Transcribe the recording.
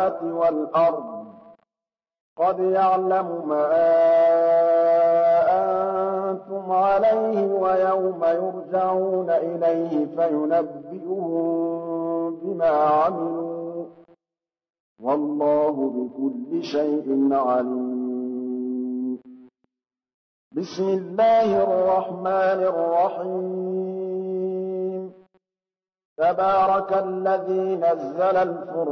السماوات والأرض قد يعلم ما أنتم عليه ويوم يرجعون إليه فينبئهم بما عملوا والله بكل شيء عليم. بسم الله الرحمن الرحيم. تبارك الذي نزل الفرقان